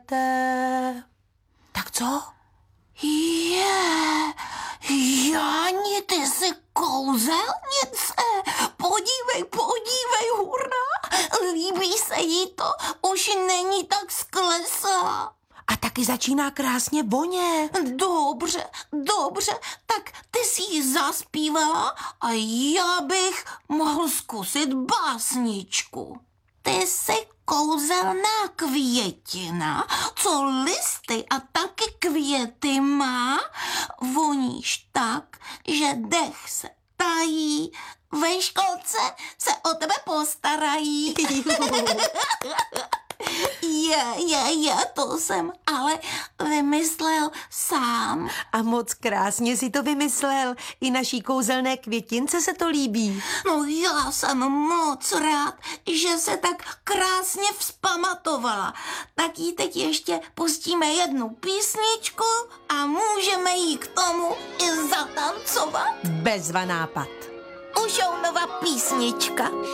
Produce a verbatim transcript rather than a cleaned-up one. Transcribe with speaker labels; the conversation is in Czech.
Speaker 1: nevíte. Tak co?
Speaker 2: Je, Jáni, ty jsi kouzelnice. Podívej, podívej, hurá. Líbí se jí to, už není tak sklesá.
Speaker 1: A taky začíná krásně vonět.
Speaker 2: Dobře, dobře, tak ty si ji zaspívala a já bych mohl zkusit básničku. Ty jsi kouzelná květina, co listy a taky květy má, voníš tak, že dech se tají, ve školce se o tebe postarají. Je, je, je, to jsem ale vymyslel sám.
Speaker 1: A moc krásně si to vymyslel. I naší kouzelné květince se to líbí.
Speaker 2: No já jsem moc rád, že se tak krásně vzpamatovala. Tak jí teď ještě pustíme jednu písničku a můžeme jí k tomu i zatancovat.
Speaker 1: Bezva nápad.
Speaker 2: Ušounova písnička.